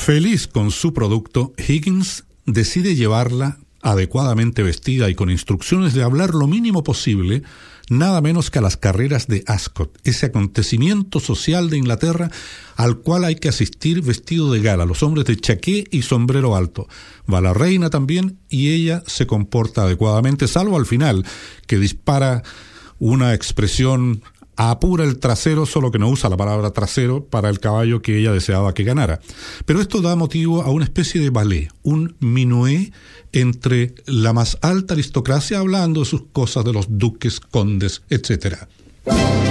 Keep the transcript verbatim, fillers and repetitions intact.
Feliz con su producto, Higgins decide llevarla adecuadamente vestida y con instrucciones de hablar lo mínimo posible, nada menos que a las carreras de Ascot, ese acontecimiento social de Inglaterra al cual hay que asistir vestido de gala, los hombres de chaqué y sombrero alto. Va la reina también y ella se comporta adecuadamente, salvo al final, que dispara una expresión: apura el trasero, solo que no usa la palabra trasero para el caballo que ella deseaba que ganara. Pero esto da motivo a una especie de ballet, un minué entre la más alta aristocracia hablando de sus cosas, de los duques, condes, etcétera.